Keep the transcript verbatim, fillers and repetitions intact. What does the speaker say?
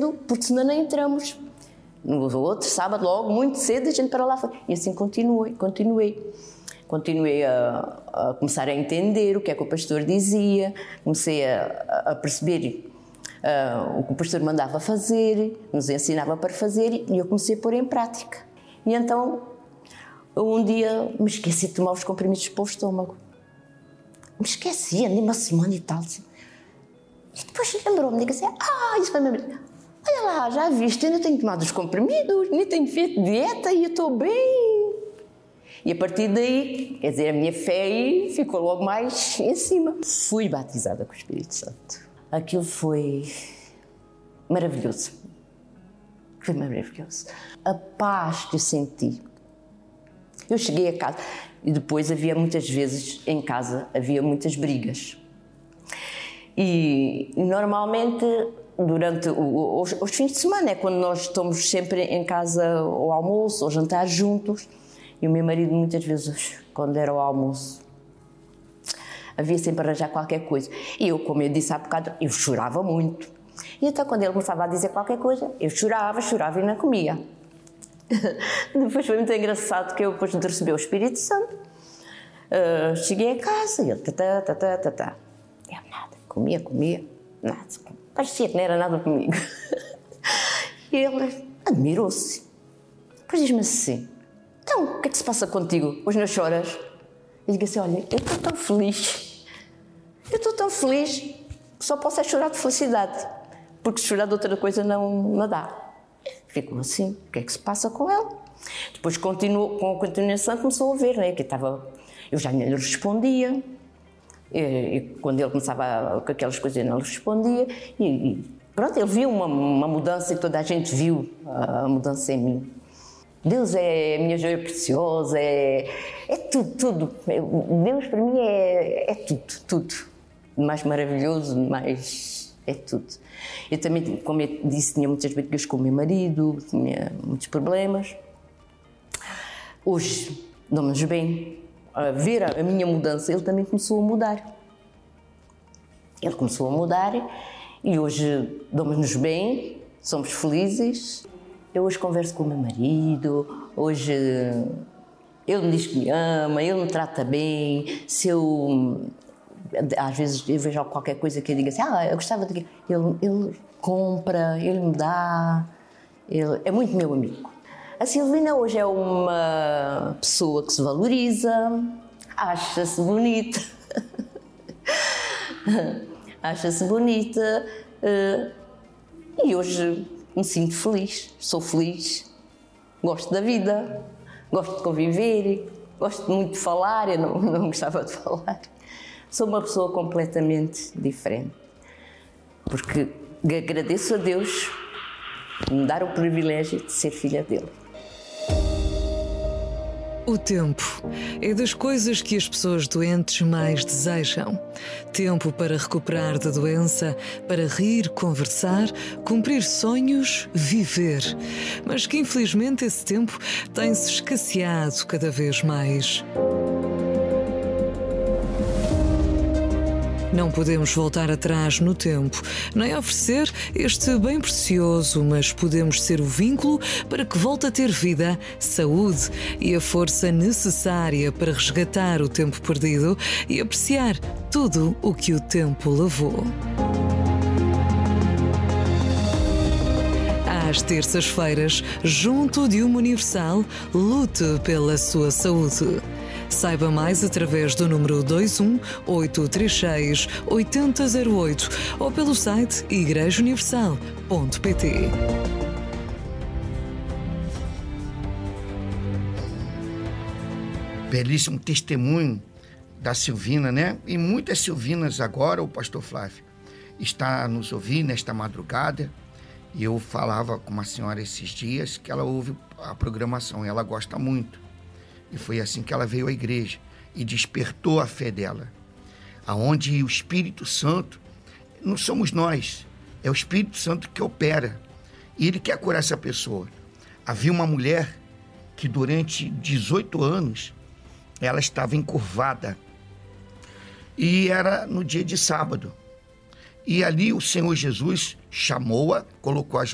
cedo, porque senão não entramos. No outro sábado, logo, muito cedo, a gente para lá foi. E assim continuei, continuei. Continuei a, a começar a entender o que é que o pastor dizia, comecei a, a perceber uh, o que o pastor mandava fazer, nos ensinava para fazer, e eu comecei a pôr em prática. E então, um dia, me esqueci de tomar os comprimidos para o estômago. Me esqueci, andei uma semana e tal. E depois lembrou-me, digo assim, ah, isso foi mesmo. Olha lá, já viste, ainda tenho tomado os comprimidos, nem tenho feito dieta e eu estou bem. E a partir daí, quer dizer, a minha fé aí ficou logo mais em cima. Fui batizada com o Espírito Santo. Aquilo foi maravilhoso. Foi maravilhoso. A paz que eu senti. Eu cheguei a casa e depois havia muitas vezes em casa, havia muitas brigas. E normalmente, durante o, os, os fins de semana, é quando nós estamos sempre em casa ao almoço, ao jantar juntos. E o meu marido, muitas vezes, quando era o almoço, havia sempre a arranjar qualquer coisa. E eu, como eu disse há bocado, eu chorava muito. E então, quando ele começava a dizer qualquer coisa, eu chorava, chorava e não comia. Depois foi muito engraçado que eu, depois de receber o Espírito Santo, uh, cheguei a casa e ele, tatá, tatá, tatá. Eu nada, comia, comia, nada. Parecia que não era nada comigo. E ele admirou-se. Depois diz-me assim, então, o que é que se passa contigo? Hoje não choras? Eu digo assim, olha, eu estou tão feliz. Eu estou tão feliz que só posso é chorar de felicidade. Porque chorar de outra coisa não, não dá. Ficou assim, o que é que se passa com ela? Depois, continuou, com a continuação, começou a ver, né? Que estava, eu já não lhe respondia. E, e quando ele começava com aquelas coisas, eu não lhe respondia. E, e pronto, ele viu uma, uma mudança e toda a gente viu a, a mudança em mim. Deus é a minha joia preciosa, é, é tudo, tudo. Deus para mim é, é tudo, tudo. Mais maravilhoso, mais é tudo. Eu também, como eu disse, tinha muitas brigas com o meu marido, tinha muitos problemas. Hoje, damos bem. A ver a minha mudança, ele também começou a mudar. Ele começou a mudar e hoje damos-nos bem, somos felizes. Eu hoje converso com o meu marido, hoje ele me diz que me ama, ele me trata bem. Se eu, às vezes, eu vejo qualquer coisa que eu diga assim, ah, eu gostava de... Ele, ele compra, ele me dá, ele é muito meu amigo. A Silvina hoje é uma pessoa que se valoriza, acha-se bonita, acha-se bonita e hoje me sinto feliz, sou feliz, gosto da vida, gosto de conviver, gosto muito de falar, eu não, não gostava de falar. Sou uma pessoa completamente diferente, porque agradeço a Deus por me dar o privilégio de ser filha dele. O tempo é das coisas que as pessoas doentes mais desejam. Tempo para recuperar da doença, para rir, conversar, cumprir sonhos, viver. Mas que infelizmente esse tempo tem-se escasseado cada vez mais. Não podemos voltar atrás no tempo, nem oferecer este bem precioso, mas podemos ser o vínculo para que volte a ter vida, saúde e a força necessária para resgatar o tempo perdido e apreciar tudo o que o tempo levou. Às terças-feiras, junto de uma Universal, lute pela sua saúde. Saiba mais através do número dois um oito três seis oito zero zero oito ou pelo site igreja universal ponto pt. Belíssimo testemunho da Silvina, né? E muitas Silvinas agora, o pastor Flávio, está nos ouvindo nesta madrugada. E eu falava com uma senhora esses dias que ela ouve a programação, ela gosta muito. E foi assim que ela veio à igreja e despertou a fé dela. Aonde o Espírito Santo, não somos nós, é o Espírito Santo que opera. E ele quer curar essa pessoa. Havia uma mulher que durante dezoito anos, ela estava encurvada. E era no dia de sábado. E ali o Senhor Jesus chamou-a, colocou as